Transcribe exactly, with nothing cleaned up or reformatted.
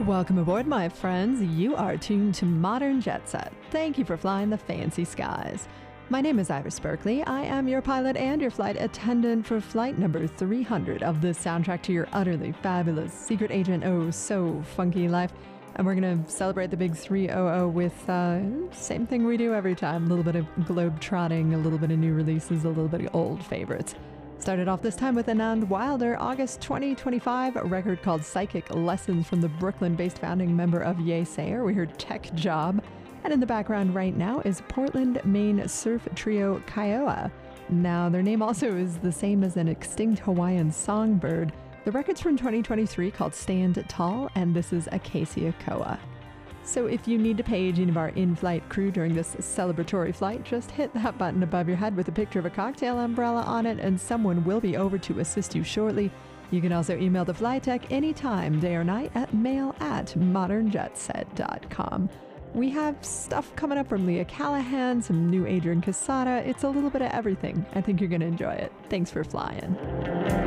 Welcome aboard, my friends. You are tuned to Modern Jet Set. Thank you for flying the fancy skies. My name is Iris Berkeley. I am your pilot and your flight attendant for flight number three hundred of the soundtrack to your utterly fabulous secret agent oh so funky life. And we're going to celebrate the big three hundred with uh, same thing we do every time. A little bit of globe trotting, a little bit of new releases, a little bit of old favorites. Started off this time with Anand Wilder, August twenty twenty-five, a record called Psychic Lessons from the Brooklyn-based founding member of Yeasayer. We heard Tech Job. And in the background right now is Portland, Maine surf trio Kiowa. Now, their name also is the same as an extinct Hawaiian songbird. The record's from twenty twenty-three called Stand Tall, and this is Acacia Koa. So if you need to page any of our in-flight crew during this celebratory flight, just hit that button above your head with a picture of a cocktail umbrella on it, and someone will be over to assist you shortly. You can also email the flight tech anytime, day or night, at mail at modern jet set dot com. We have stuff coming up from Leah Callahan, some new Adrian Casada. It's a little bit of everything. I think you're going to enjoy it. Thanks for flying.